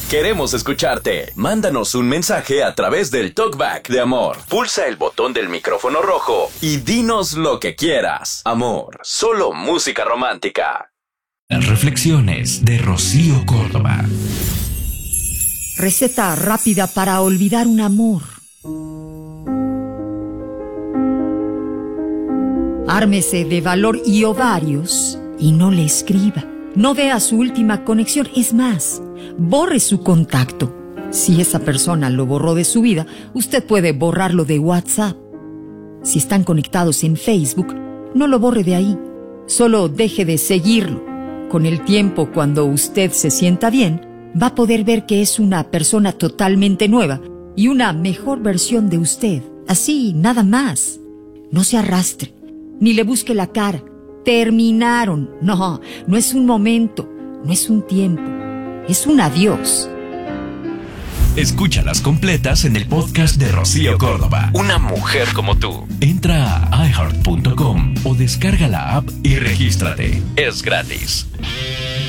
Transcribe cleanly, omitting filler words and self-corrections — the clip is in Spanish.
Queremos escucharte. Mándanos un mensaje a través del Talkback de Amor. Pulsa el botón del micrófono rojo y dinos lo que quieras. Amor, solo música romántica. Las reflexiones de Rocío Córdoba. Receta rápida para olvidar un amor. Ármese de valor y ovarios y no le escriba. No vea su última conexión. Es más, borre su contacto. Si esa persona lo borró de su vida, usted puede borrarlo de WhatsApp. Si están conectados en Facebook, no lo borre de ahí. Solo deje de seguirlo. Con el tiempo, cuando usted se sienta bien, va a poder ver que es una persona totalmente nueva y una mejor versión de usted. Así, nada más. No se arrastre, ni le busque la cara. Terminaron. No es un momento, no es un tiempo, es un adiós. Escúchalas completas en el podcast de Rocío Córdoba. Una mujer como tú. Entra a iHeart.com o descarga la app y regístrate. Es gratis.